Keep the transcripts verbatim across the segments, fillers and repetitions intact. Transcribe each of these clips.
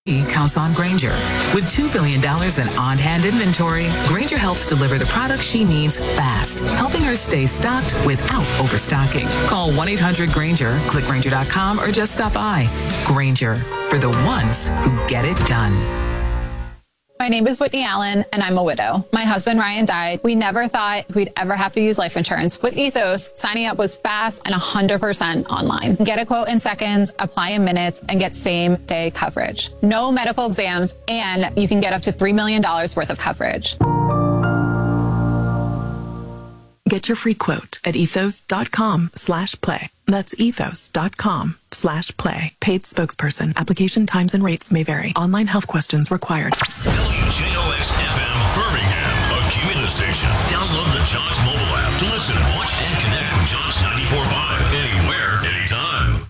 counts on Grainger. With two billion dollars in on-hand inventory, Grainger helps deliver the products she needs fast, helping her stay stocked without overstocking. Call one eight hundred Grainger, click Grainger dot com, or just stop by. Grainger, for the ones who get it done. My name is Whitney Allen, and I'm a widow. My husband, Ryan, died. We never thought we'd ever have to use life insurance. With Ethos, signing up was fast and one hundred percent online. Get a quote in seconds, apply in minutes, and get same-day coverage. No medical exams, and you can get up to three million dollars worth of coverage. Get your free quote at ethos.com slash play. That's ethos.com slash play. Paid spokesperson. Application times and rates may vary. Online health questions required. W J O X F M Birmingham, a Cumulus station. Download the Jocks mobile app to listen, watch, and connect with Jocks ninety-four point five anywhere, anytime.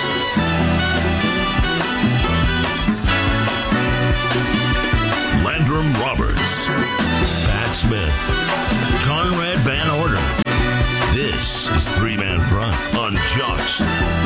Landrum Roberts, Pat Smith, Conrad Van Orden. This is Three Man Front on Jocks.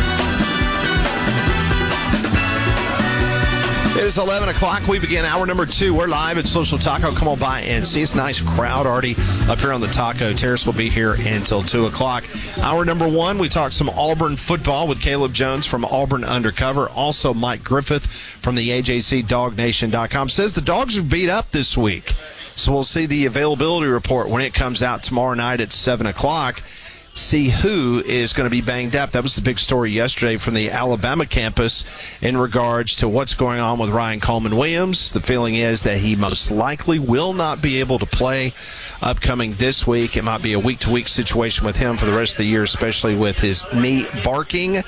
It is eleven o'clock. We begin hour number two. We're live at Social Taco. Come on by and see us. Nice crowd already up here on the Taco Terrace. We'll be here until two o'clock. Hour number one, we talk some Auburn football with Caleb Jones from Auburn Undercover. Also, Mike Griffith from the A J C Dog Nation dot com says the Dogs are beat up this week. So we'll see the availability report when it comes out tomorrow night at seven o'clock. See who is going to be banged up. That was the big story yesterday from the Alabama campus in regards to what's going on with Ryan Coleman-Williams. The feeling is that he most likely will not be able to play upcoming this week. It might be a week-to-week situation with him for the rest of the year, especially with his knee barking.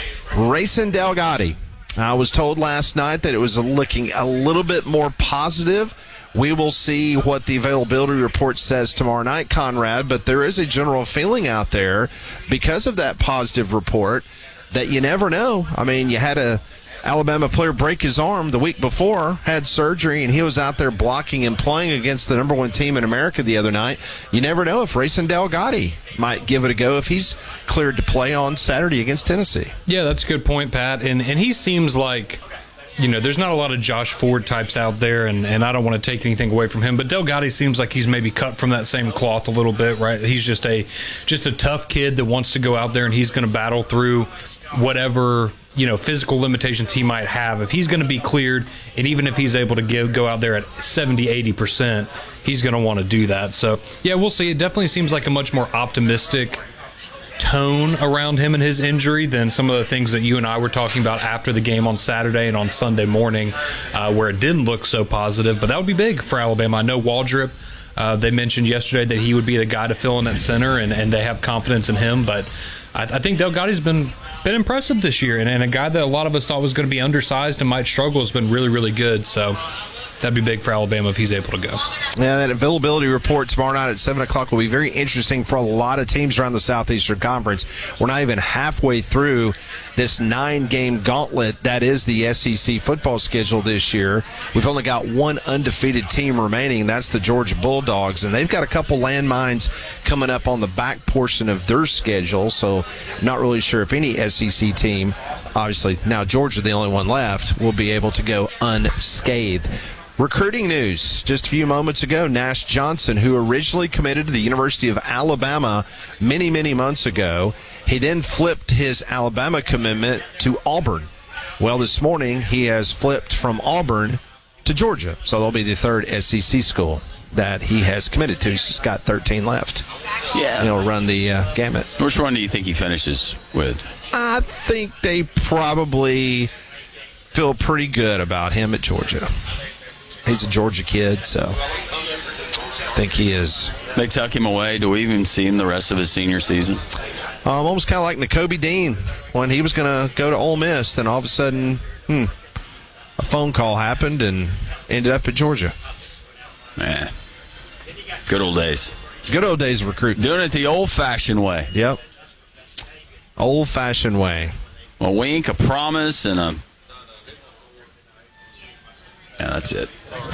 Rayson Delgado. I was told last night that it was looking a little bit more positive. We will see what the availability report says tomorrow night, Conrad, but there is a general feeling out there because of that positive report that you never know. I mean, you had a Alabama player break his arm the week before, had surgery, and he was out there blocking and playing against the number one team in America the other night. You never know if Rayson Delgado might give it a go if he's cleared to play on Saturday against Tennessee. Yeah, that's a good point, Pat. And and he seems like, you know, there's not a lot of Josh Ford types out there, and, and I don't want to take anything away from him, but Delgado seems like he's maybe cut from that same cloth a little bit, right? He's just a just a tough kid that wants to go out there, and he's going to battle through whatever, you know, physical limitations he might have. If he's going to be cleared, and even if he's able to give, go out there at seventy, eighty percent, he's going to want to do that. So, yeah, we'll see. It definitely seems like a much more optimistic tone around him and his injury than some of the things that you and I were talking about after the game on Saturday and on Sunday morning, uh, where it didn't look so positive. But that would be big for Alabama. I know Waldrop, uh, they mentioned yesterday that he would be the guy to fill in at center, and, and they have confidence in him. But I, I think Delgado's been been impressive this year, and, and a guy that a lot of us thought was going to be undersized and might struggle has been really, really good. So that'd be big for Alabama if he's able to go. Yeah, that availability report tomorrow night at seven o'clock will be very interesting for a lot of teams around the Southeastern Conference. We're not even halfway through this nine-game gauntlet that is the S E C football schedule this year. We've only got one undefeated team remaining. That's the Georgia Bulldogs, and they've got a couple landmines coming up on the back portion of their schedule, so not really sure if any S E C team, obviously now Georgia, the only one left, will be able to go unscathed. Recruiting news. Just a few moments ago, Nash Johnson, who originally committed to the University of Alabama many, many months ago, he then flipped his Alabama commitment to Auburn. Well, this morning, he has flipped from Auburn to Georgia. So they'll be the third S E C school that he has committed to. He's just got thirteen left. Yeah. He'll run the uh, gamut. Which one do you think he finishes with? I think they probably feel pretty good about him at Georgia. He's a Georgia kid, so I think he is. They tuck him away. Do we even see him the rest of his senior season? Um, almost kind of like Nakobe Dean when he was going to go to Ole Miss. Then all of a sudden, hmm, a phone call happened and ended up at Georgia. Man, good old days. Good old days of recruiting. Doing it the old-fashioned way. Yep. Old-fashioned way. A wink, a promise, and a... Yeah, that's it.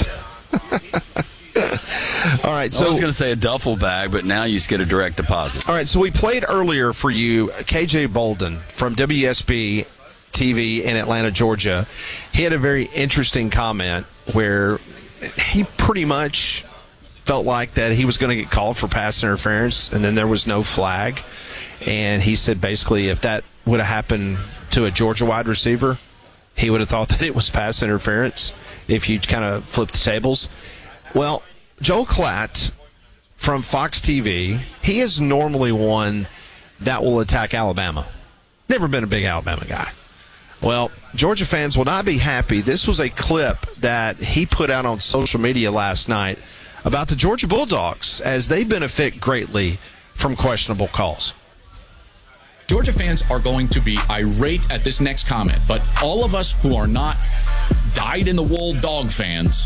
All right, so I was going to say a duffel bag, but now you just get a direct deposit. All right, so we played earlier for you K J Bolden from W S B T V in Atlanta, Georgia. He had a very interesting comment where he pretty much felt like that he was going to get called for pass interference, and then there was no flag. And he said basically if that would have happened to a Georgia wide receiver, he would have thought that it was pass interference if you kind of flip the tables. Well, Joel Klatt from Fox T V, he is normally one that will attack Alabama. Never been a big Alabama guy. Well, Georgia fans will not be happy. This was a clip that he put out on social media last night about the Georgia Bulldogs as they benefit greatly from questionable calls. Georgia fans are going to be irate at this next comment, but all of us who are not dyed-in-the-wool dog fans,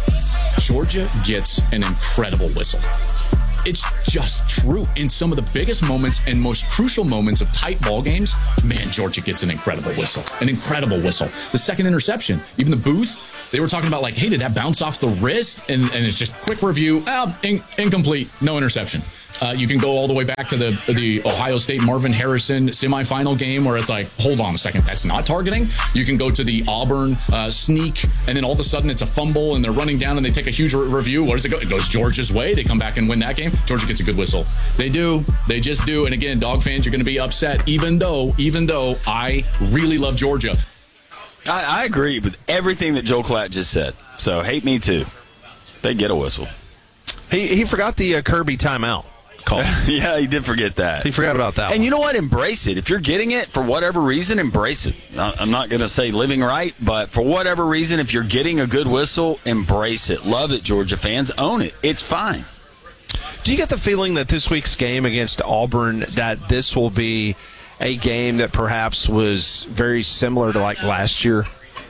Georgia gets an incredible whistle. It's just true. In some of the biggest moments and most crucial moments of tight ball games, man, Georgia gets an incredible whistle. An incredible whistle. The second interception, even the booth, they were talking about like, hey, did that bounce off the wrist? And, and it's just quick review. Oh, in, incomplete. No interception. Uh, you can go all the way back to the the Ohio State Marvin Harrison semifinal game where it's like, hold on a second, that's not targeting. You can go to the Auburn uh, sneak, and then all of a sudden it's a fumble, and they're running down, and they take a huge re- review. Where does it go? It goes Georgia's way. They come back and win that game. Georgia gets a good whistle. They do. They just do. And again, dog fans, you're going to be upset, even though, even though I really love Georgia. I, I agree with everything that Joel Klatt just said. So hate me too. They get a whistle. He he forgot the uh, Kirby timeout call. Yeah, he did forget that. He forgot about that And one. you know what? Embrace it. If you're getting it for whatever reason, embrace it. I'm not going to say living right, but for whatever reason, if you're getting a good whistle, embrace it. Love it, Georgia fans. Own it. It's fine. Do you get the feeling that this week's game against Auburn, that this will be a game that perhaps was very similar to like last year,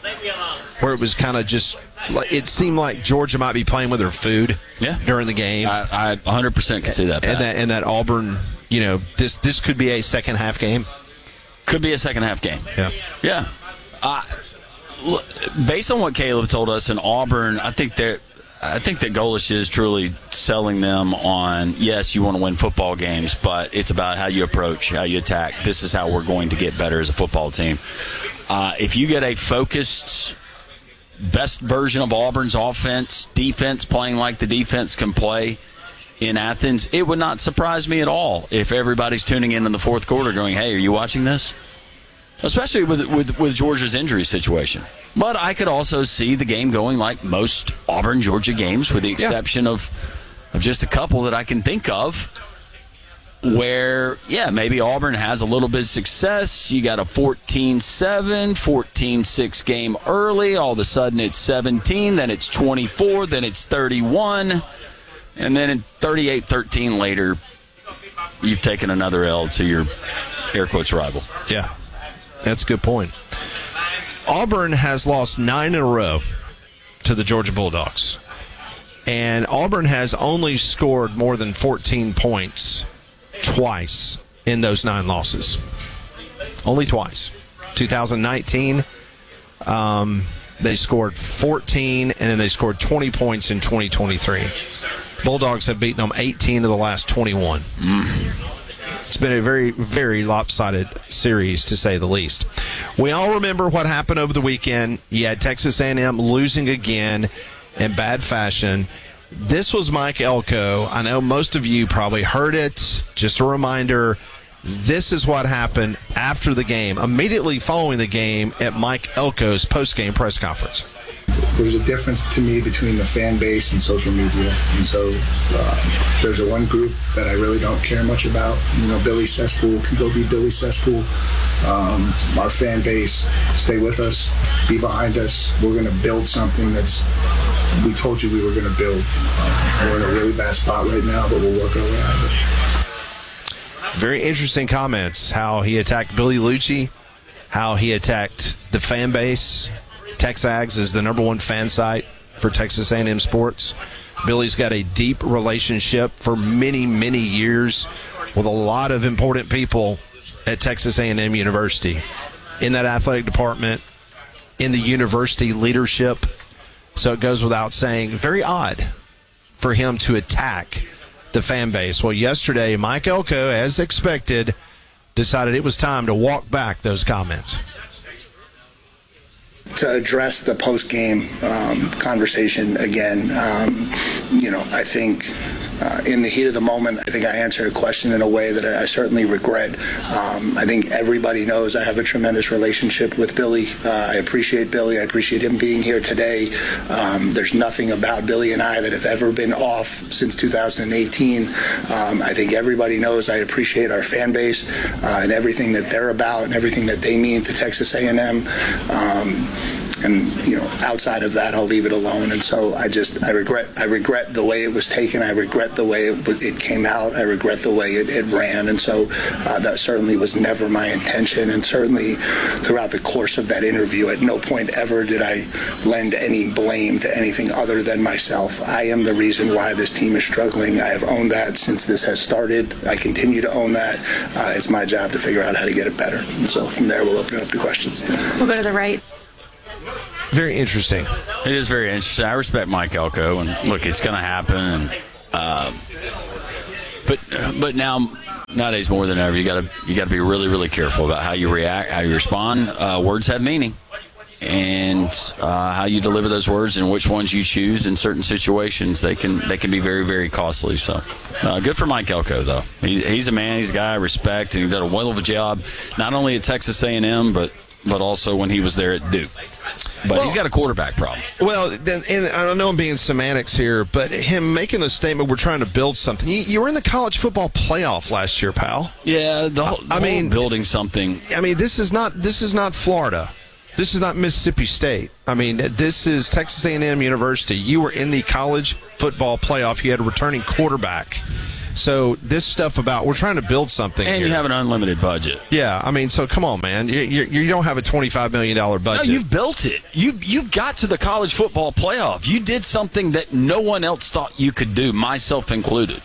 where it was kind of just, it seemed like Georgia might be playing with their food yeah. during the game. I, I one hundred percent can see that, and that. And that Auburn, you know, this this could be a second half game. Could be a second half game. Yeah. Yeah. Uh, look, based on what Caleb told us in Auburn, I think that I think that Golesh is truly selling them on, yes, you want to win football games, but it's about how you approach, how you attack. This is how we're going to get better as a football team. Uh, if you get a focused, best version of Auburn's offense, defense playing like the defense can play in Athens, it would not surprise me at all if everybody's tuning in in the fourth quarter going, hey, are you watching this? Especially with, with, with Georgia's injury situation. But I could also see the game going like most Auburn-Georgia games, with the exception yeah. of, of just a couple that I can think of, where, yeah, maybe Auburn has a little bit of success. You got a fourteen seven, fourteen six game early. All of a sudden it's seventeen, then it's twenty-four, then it's thirty-one. And then in thirty-eight thirteen later, you've taken another L to your air quotes rival. Yeah, that's a good point. Auburn has lost nine in a row to the Georgia Bulldogs. And Auburn has only scored more than fourteen points twice in those nine losses. Only twice. twenty nineteen, um, they scored fourteen, and then they scored twenty points in twenty twenty-three. Bulldogs have beaten them eighteen of the last twenty-one. Mm. It's been a very, very lopsided series, to say the least. We all remember what happened over the weekend. You had Texas A and M losing again in bad fashion. This was Mike Elko. I know most of you probably heard it. Just a reminder, this is what happened after the game, immediately following the game at Mike Elko's post-game press conference. There's a difference to me between the fan base and social media, and so uh, there's a one group that I really don't care much about. You know, Billy Cesspool can go be Billy Cesspool. Um, our fan base, stay with us, be behind us. We're going to build something that's we told you we were going to build. Uh, we're in a really bad spot right now, but we'll work our way out of it. Very interesting comments, how he attacked Billy Lucci, how he attacked the fan base. Texags is the number one fan site for Texas A and M sports. Billy's got a deep relationship for many, many years with a lot of important people at Texas A and M University, in that athletic department, in the university leadership. So it goes without saying, very odd for him to attack the fan base. Well, yesterday, Mike Elko, as expected, decided it was time to walk back those comments. to address the post-game um, conversation again, um, you know, I think uh, in the heat of the moment, I think I answered a question in a way that I, I certainly regret. Um, I think everybody knows I have a tremendous relationship with Billy. Uh, I appreciate Billy. I appreciate him being here today. Um, there's nothing about Billy and I that have ever been off since two thousand eighteen. Um, I think everybody knows I appreciate our fan base uh, and everything that they're about and everything that they mean to Texas A and M. Um, and you know, outside of that, I'll leave it alone. And so I just, I regret, I regret the way it was taken. I regret the way it, it came out. I regret the way it, it ran. And so uh, that certainly was never my intention. And certainly throughout the course of that interview, at no point ever did I lend any blame to anything other than myself. I am the reason why this team is struggling. I have owned that since this has started. I continue to own that. Uh, it's my job to figure out how to get it better. And so from there, we'll open it up to questions. We'll go to the right. Very interesting. It is very interesting. I respect Mike Elko, and look, it's going to happen. And uh, but but now nowadays more than ever, you got to you got to be really really careful about how you react, how you respond. Uh, words have meaning, and uh, how you deliver those words and which ones you choose in certain situations, they can they can be very very costly. So uh, good for Mike Elko though. He's he's a man. He's a guy I respect, and he did a well of a job not only at Texas A and M but but also when he was there at Duke. But well, he's got a quarterback problem. Well, then, and I don't know I'm being semantics here, but him making the statement, we're trying to build something. You, you were in the college football playoff last year, pal. Yeah, the whole, the I mean, whole building something. I mean, this is not this is not Florida. This is not Mississippi State. I mean, this is Texas A and M University. You were in the college football playoff. You had a returning quarterback. So this stuff about we're trying to build something and here. You have an unlimited budget. Yeah, I mean, so come on, man. You, you, you don't have a twenty-five million dollars budget. No, you've built it. You you got to the college football playoff. You did something that no one else thought you could do, myself included.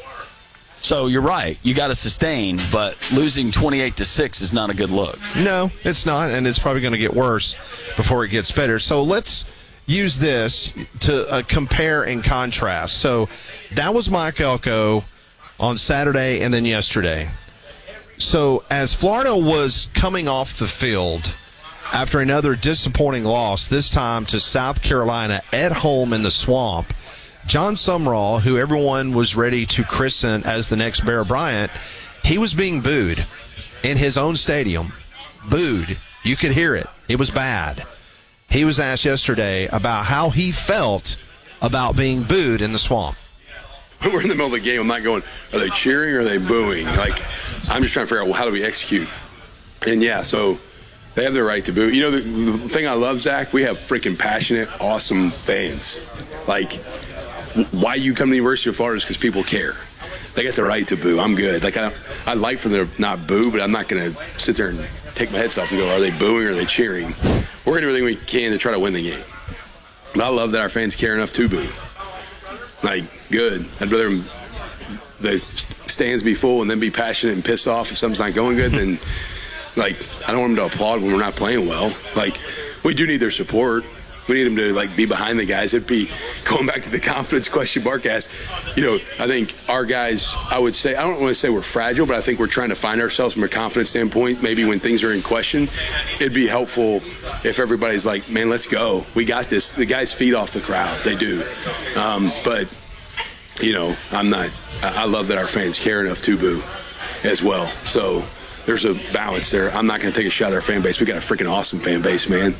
So you're right. You got to sustain, but losing twenty-eight to six is not a good look. No, it's not, and it's probably going to get worse before it gets better. So let's use this to uh, compare and contrast. So that was Mike Elko on Saturday and then yesterday. So as Florida was coming off the field after another disappointing loss, this time to South Carolina at home in the Swamp, John Sumrall, who everyone was ready to christen as the next Bear Bryant, he was being booed in his own stadium. Booed. You could hear it. It was bad. He was asked yesterday about how he felt about being booed in the Swamp. When we're in the middle of the game, I'm not going, are they cheering or are they booing? Like, I'm just trying to figure out, well, how do we execute? And, yeah, so they have the right to boo. You know, the, the thing I love, Zach, we have freaking passionate, awesome fans. Like, why you come to the University of Florida is because people care. They got the right to boo. I'm good. Like, I, I like for them to not boo, but I'm not going to sit there and take my headset off and go, are they booing or are they cheering? We're going to do everything we can to try to win the game. But I love that our fans care enough to boo. Like, good. I'd rather the stands be full and then be passionate and pissed off if something's not going good than, like, I don't want them to applaud when we're not playing well. Like, we do need their support. We need them to, like, be behind the guys. It'd be going back to the confidence question Mark asked. You know, I think our guys, I would say, I don't want to say we're fragile, but I think we're trying to find ourselves from a confidence standpoint. Maybe when things are in question, it'd be helpful if everybody's like, man, let's go. We got this. The guys feed off the crowd. They do. Um, but, you know, I'm not, I love that our fans care enough to boo as well. So there's a balance there. I'm not going to take a shot at our fan base. We got a freaking awesome fan base, man.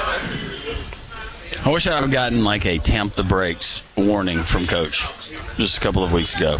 I wish I had gotten like a tamp the brakes warning from Coach just a couple of weeks ago.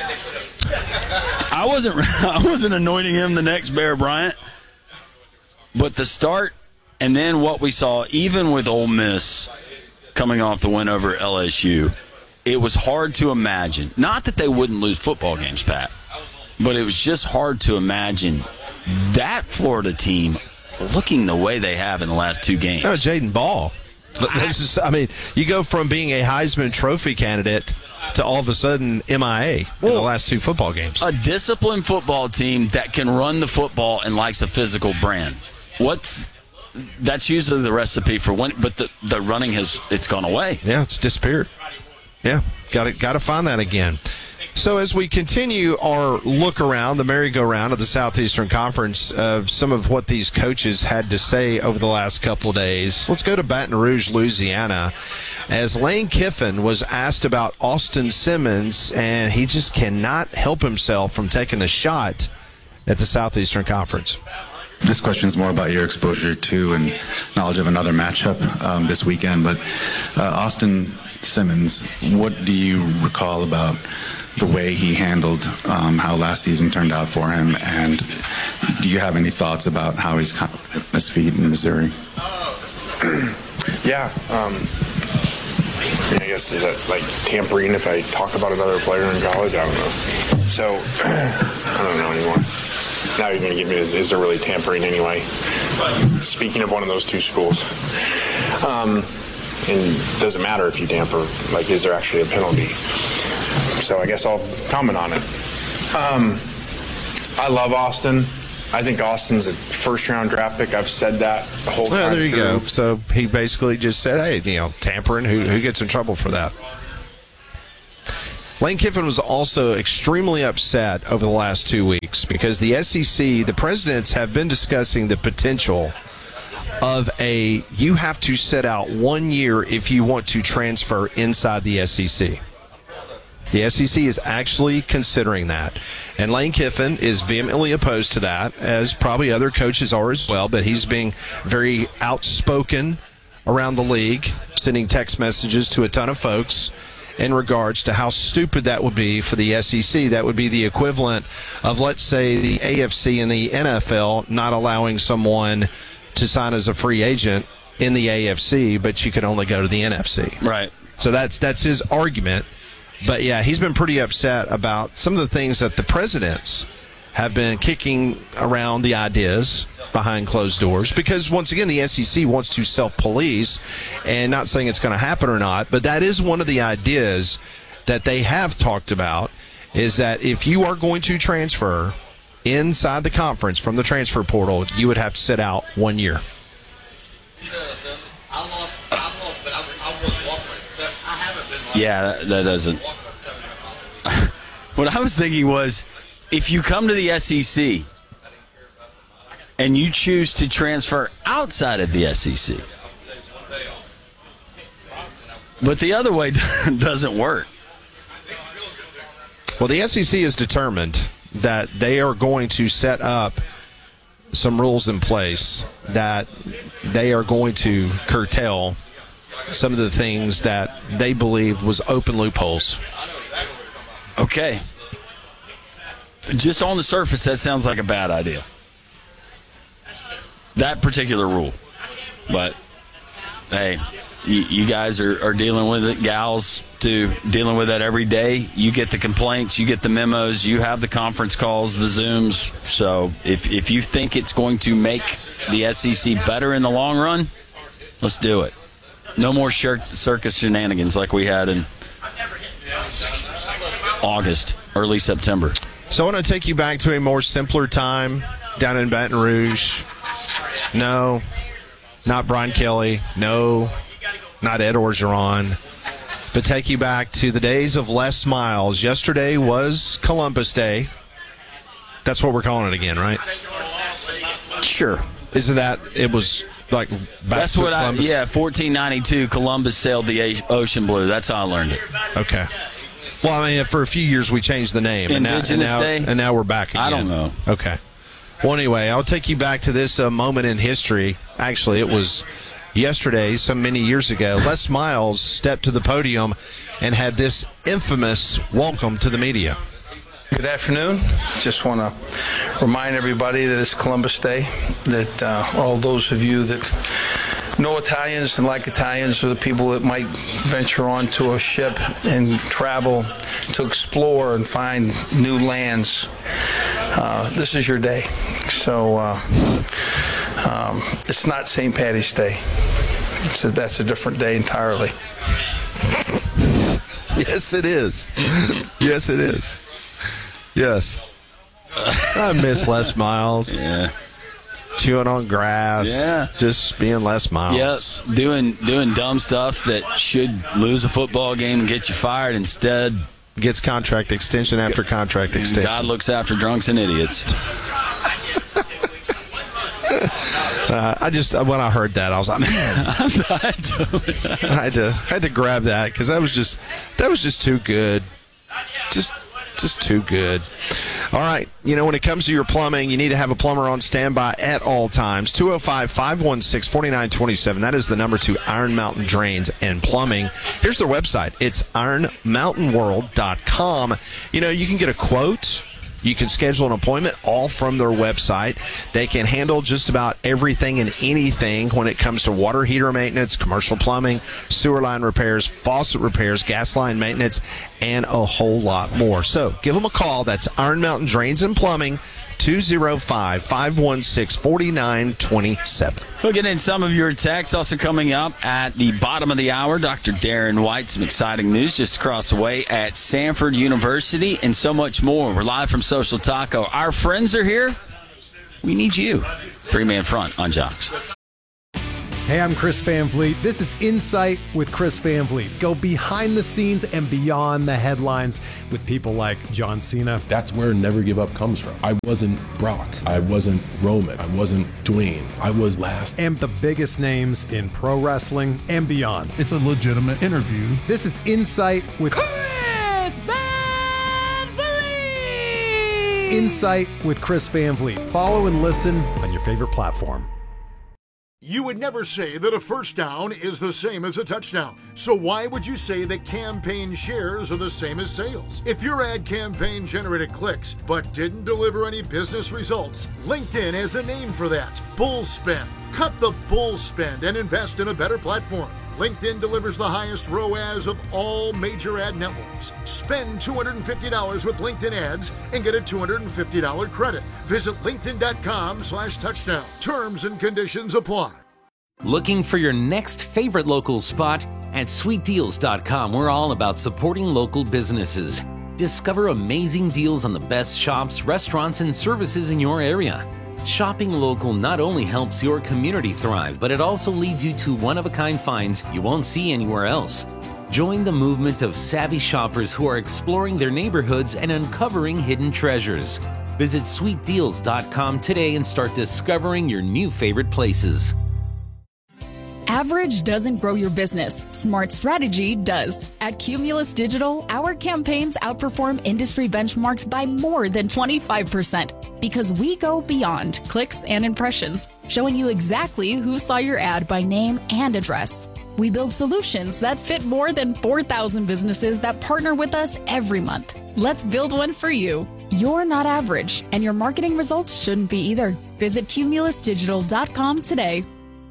I wasn't I wasn't anointing him the next Bear Bryant, but the start and then what we saw, even with Ole Miss coming off the win over L S U, it was hard to imagine. Not that they wouldn't lose football games, Pat, but it was just hard to imagine that Florida team looking the way they have in the last two games. Oh, Jaden Ball. This is, I mean, you go from being a Heisman Trophy candidate to all of a sudden M I A well, in the last two football games. A disciplined football team that can run the football and likes a physical brand. What's that's usually the recipe for winning, but the, the running has it's gone away. Yeah, it's disappeared. Yeah, got to got to find that again. So as we continue our look around, the merry-go-round of the Southeastern Conference of some of what these coaches had to say over the last couple of days, let's go to Baton Rouge, Louisiana, as Lane Kiffin was asked about Austin Simmons, and he just cannot help himself from taking a shot at the Southeastern Conference. This question is more about your exposure to and knowledge of another matchup um, this weekend, but uh, Austin Simmons, what do you recall about the way he handled um, how last season turned out for him, and do you have any thoughts about how he's kind of at his feet in Missouri? Yeah, um, I guess is that like tampering if I talk about another player in college? I don't know. So I don't know anymore. Now you're going to give me is, is there really tampering anyway? Speaking of one of those two schools, um, and it doesn't matter if you tamper. Like, is there actually a penalty? So I guess I'll comment on it. Um, I love Austin. I think Austin's a first-round draft pick. I've said that the whole time. Well, there you through. go. So he basically just said, hey, you know, tampering, who, who gets in trouble for that? Lane Kiffin was also extremely upset over the last two weeks because the S E C, the presidents have been discussing the potential of a, you have to sit out one year if you want to transfer inside the S E C. The S E C is actually considering that. And Lane Kiffin is vehemently opposed to that, as probably other coaches are as well, but he's being very outspoken around the league, sending text messages to a ton of folks in regards to how stupid that would be for the S E C. That would be the equivalent of, let's say, the A F C and the N F L not allowing someone to sign as a free agent in the A F C, but you could only go to the N F C. Right. So that's that's his argument. But, yeah, he's been pretty upset about some of the things that the presidents have been kicking around the ideas behind closed doors because, once again, the S E C wants to self-police, and not saying it's going to happen or not, but that is one of the ideas that they have talked about, is that if you are going to transfer inside the conference from the transfer portal, you would have to sit out one year. Yeah, that, that doesn't. What I was thinking was, if you come to the S E C and you choose to transfer outside of the S E C, but the other way doesn't work. Well, the S E C is determined that they are going to set up some rules in place that they are going to curtail some of the things that they believe was open loopholes. Okay. Just on the surface, that sounds like a bad idea. That particular rule. But, hey, you, you guys are, are dealing with it, gals, too, dealing with that every day. You get the complaints, you get the memos, you have the conference calls, the Zooms. So if, if you think it's going to make the S E C better in the long run, let's do it. No more shir- circus shenanigans like we had in August, early September. So I want to take you back to a more simpler time down in Baton Rouge. No, not Brian Kelly. No, not Ed Orgeron. But take you back to the days of Les Miles. Yesterday was Columbus Day. That's what we're calling it again, right? Sure. Isn't that, it was like back That's to what Columbus? I, yeah, fourteen ninety-two, Columbus sailed the ocean blue. That's how I learned it. Okay. Well, I mean, for a few years we changed the name. Indigenous and now, Day? And now, and now we're back again. I don't know. Okay. Well, anyway, I'll take you back to this uh, moment in history. Actually, it was yesterday, so many years ago. Les Miles stepped to the podium and had this infamous welcome to the media. Good afternoon. Just want to remind everybody that it's Columbus Day, that uh, all those of you that know Italians and like Italians are the people that might venture onto a ship and travel to explore and find new lands. Uh, this is your day. So uh, um, it's not Saint Patty's Day. It's a, that's a different day entirely. Yes, it is. Yes, it is. Yes. I miss Les Miles. Yeah. Chewing on grass. Yeah. Just being Les Miles. Yep. Doing doing dumb stuff that should lose a football game and get you fired. Instead, gets contract extension after contract extension. God looks after drunks and idiots. uh, I just when I heard that, I was like, man, I had to had to grab that because that was just that was just too good, just just too good. All right, you know, when it comes to your plumbing, you need to have a plumber on standby at all times. two oh five, five one six, four nine two seven. That is the number to Iron Mountain Drains and Plumbing. Here's their website. It's iron mountain world dot com. You know, you can get a quote. You can schedule an appointment all from their website. They can handle just about everything and anything when it comes to water heater maintenance, commercial plumbing, sewer line repairs, faucet repairs, gas line maintenance, and a whole lot more. So give them a call. That's Iron Mountain Drains and Plumbing, two oh five, five one six, four nine two seven. We'll get in some of your texts. Also coming up at the bottom of the hour, Doctor Darren White. Some exciting news just across the way at Samford University and so much more. We're live from Social Taco. Our friends are here. We need you. Three-man front on Jocks. Hey, I'm Chris Van Vliet. This is Insight with Chris Van Vliet. Go behind the scenes and beyond the headlines with people like John Cena. That's where Never Give Up comes from. I wasn't Brock. I wasn't Roman. I wasn't Dwayne. I was last. And the biggest names in pro wrestling and beyond. It's a legitimate interview. This is Insight with Chris Van Vliet. Insight with Chris Van Vliet. Follow and listen on your favorite platform. You would never say that a first down is the same as a touchdown. So why would you say that campaign shares are the same as sales? If your ad campaign generated clicks but didn't deliver any business results, LinkedIn has a name for that: bull spend. Cut the bull spend and invest in a better platform. LinkedIn delivers the highest R O A S of all major ad networks. Spend two hundred fifty dollars with LinkedIn ads and get a two hundred fifty dollars credit. Visit linkedin.com slash touchdown. Terms and conditions apply. Looking for your next favorite local spot? At sweet deals dot com, we're all about supporting local businesses. Discover amazing deals on the best shops, restaurants, and services in your area. Shopping local not only helps your community thrive, but it also leads you to one-of-a-kind finds you won't see anywhere else. Join the movement of savvy shoppers who are exploring their neighborhoods and uncovering hidden treasures. Visit sweet deals dot com today and start discovering your new favorite places. Average doesn't grow your business. Smart strategy does. At Cumulus Digital, our campaigns outperform industry benchmarks by more than twenty-five percent because we go beyond clicks and impressions, showing you exactly who saw your ad by name and address. We build solutions that fit more than four thousand businesses that partner with us every month. Let's build one for you. You're not average, and your marketing results shouldn't be either. Visit cumulus digital dot com today.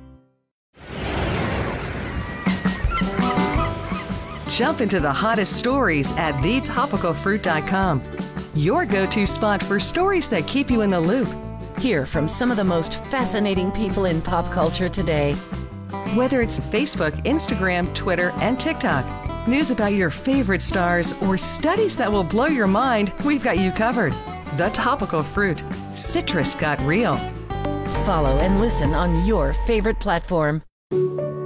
Jump into the hottest stories at the topical fruit dot com. Your go-to spot for stories that keep you in the loop. Hear from some of the most fascinating people in pop culture today. Whether it's Facebook, Instagram, Twitter, and TikTok, news about your favorite stars, or studies that will blow your mind, we've got you covered. The Topical Fruit. Citrus got real. Follow and listen on your favorite platform.